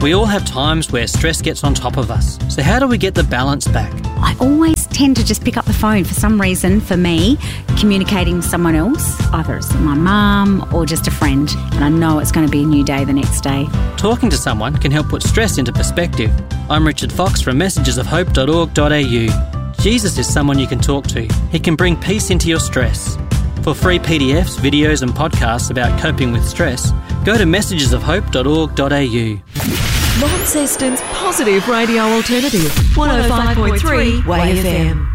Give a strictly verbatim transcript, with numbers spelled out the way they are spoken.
We all have times where stress gets on top of us. So how do we get the balance back? I always tend to just pick up the phone for some reason. For me, communicating with someone else, either it's my mum or just a friend, and I know it's going to be a new day the next day. Talking to someone can help put stress into perspective. I'm Richard Fox from messages of hope dot org dot a u. Jesus is someone you can talk to. He can bring peace into your stress. For free P D Fs, videos and podcasts about coping with stress, go to messages of hope dot org dot a u. Launceston's positive radio alternative, one oh five point three Way F M.